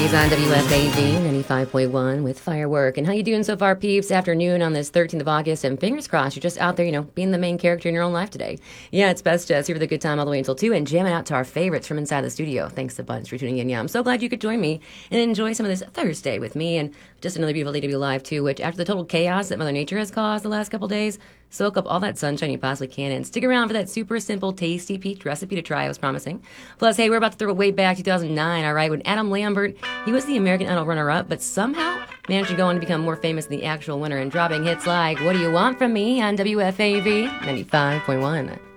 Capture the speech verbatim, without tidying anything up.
Peeps on W F A V ninety-five point one with Firework. And how you doing so far, peeps? Afternoon on this thirteenth of August, and fingers crossed you're just out there, you know, being the main character in your own life today. Yeah, it's Best Jess here for the good time all the way until two and jamming out to our favorites from inside the studio. Thanks a bunch for tuning in. Yeah, I'm so glad you could join me and enjoy some of this Thursday with me and just another beautiful day to be alive, too, which after the total chaos that Mother Nature has caused the last couple days, soak up all that sunshine you possibly can and stick around for that super simple, tasty peach recipe to try, I was promising. Plus, hey, we're about to throw it way back two thousand nine, all right, when Adam Lambert, he was the American Idol runner-up, but somehow managed to go on to become more famous than the actual winner and dropping hits like What Do You Want From Me on W F A V ninety-five point one.